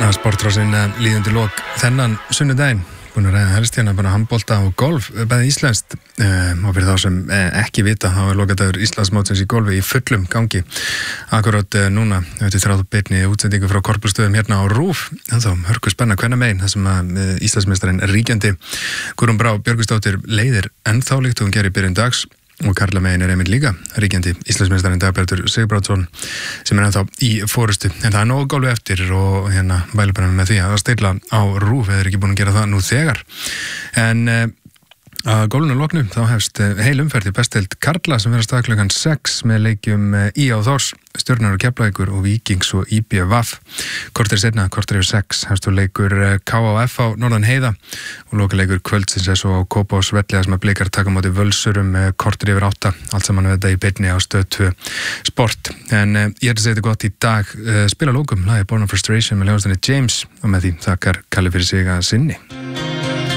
Sportrásin líðandi lok þennan sunnudaginn. Búin að ræða helst hérna bara handbolta og golf, bæði íslenskt og fyrir þá sem ekki vita þá lokadagur Íslandsmótsins í golfi í fullum gangi. Akkurat núna eftir þrátt beinni útsendingu frá korpulstöðum hérna á RÚV, en þá hörku spenna kvennamegin þar sem Íslandsmeistarinn ríkjandi Guðrún Brá Björgvinsdóttir leiðir ennþá líkt og hún gerir í byrjun dags. Og karlamegin einmitt líka ríkjandi Íslandsmeistarinn Dagbjartur Sigurbrandsson sem ennþá í forystu. En það nóg golfi eftir og hérna væli bara með því að stilla á RÚV eða ekki búin að gera það nú þegar. En að golfinu loknu þá hefst heil umferð í bestdeild karla sem verður stað klukkan 6 með leikjum ÍA og Þórs, Stjörnunar og Keflavíkur og Víkings og IBVF. Korter seinna, korter yfir 6, hefstu leikur KF á Norðan Heiða og lokaleikur kvöldsins er svo á Kópavogsvelli sem að Blikar taka á móti Völsurum korter yfir 8, allt saman við þetta í beinni á Stöð 2 Sport. En ég að segja þetta gott í dag, spila lókum lagið Born of Frustration með hljómsveitinni James og með því þakkar Kalli fyrir sig að sinni.